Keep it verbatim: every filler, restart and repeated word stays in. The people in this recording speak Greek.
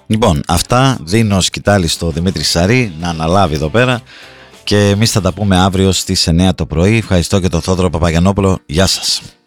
Λοιπόν, αυτά δίνω σκητάλη στο Δημήτρη Σαρή να αναλάβει εδώ πέρα και εμείς θα τα πούμε αύριο στις εννιά το πρωί. Ευχαριστώ και τον Θόδωρο Παπαγιαννόπουλο. Γεια σας.